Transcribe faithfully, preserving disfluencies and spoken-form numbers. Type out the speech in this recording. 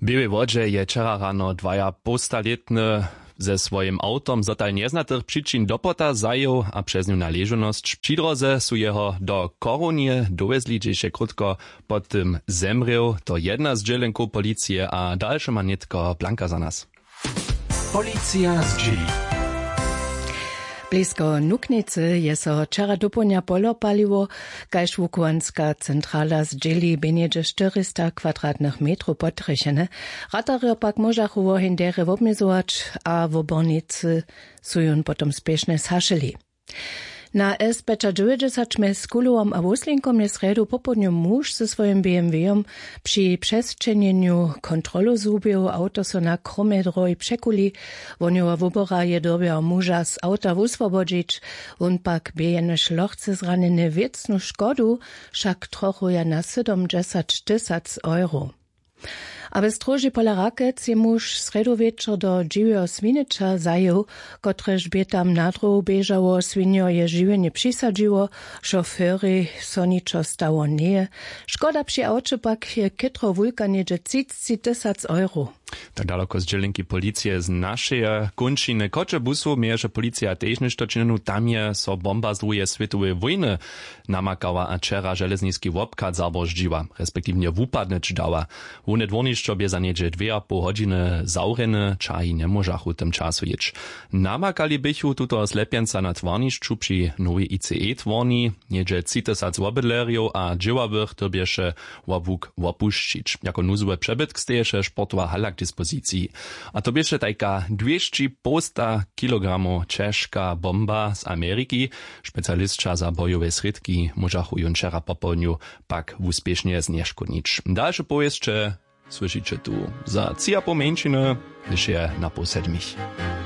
Białej Wodzie je wczera rano dwaja postaletne ze swoim autom zotal nieznatych przyczyn do pota zajął, a przez nią należność przy drodze su jeho do Korunie dovezli, gdzie się krótko pod tym zemrał. To jedna z dzielenków policji, a dalsze manitko Blanka za nas. Policja z dzieli. Blisko Nuknicy je so wczera dopołudnia polo paliło, kaž wukuanska centrala z dzieli benjedzie czterysta kwadratnych metrów podryšene. Ratario pak możachu wohindere wobmizować, a w obornicy su jun potom spieszne zhašili. Na S dziewięćdziesiąt pięć z Kulowom a Wuslinkom je sredu popodniu muž ze swoim B M W-om przy przestrzenieniu kontrolu zubił auto so na kromedroj przekuli. Woniowa wubora je dobiał muža z auta wuswobodzić, on pak bejene šlochce zranene wiecnu szkodu, však trochu je na siedemdziesiąt tysac euro. A bez stroži pola rakec je muž sredu večer do dživeho svineča zajel, kotrež by tam na druhu bežało, svinjo je živenje přisadžiło, šoféry so ničo stało nie. Škoda przy aucie pak je kytro vulkanie je třicet tysac euro. Tak daleko z dzielenki policji z naszej kończyny Koczebusu mierze policja też nešto czynnu, tam je so bomba z drugiej światowej wojny namakała, a wczera żelezniski łopkat zabożdziła, respektywnie wupadnąć dała. One dworniszczo bie za niedzie dwie a pół godziny zaurene, czai nie możachu tym czasu jeć. Namakali bychu tuto zlepienca na tworniszczu przy nowej I C E tworni, niedzie třicet wobydleriów, a dzieławych to biesze łobuk łopuszczyć. Jako nuzowe przebytk stejesze sportowa hala k dyspozycji. A to bieše tajka dwieście kilogramów czeszka bomba z Ameryki. Specjalistka za bojowe sredki możachu ją wczera popołudniu pak uspiesznie znieszkodnić. Dalsze pojeździe słyszycie tu za cia pomięciny, już je na po sedmich.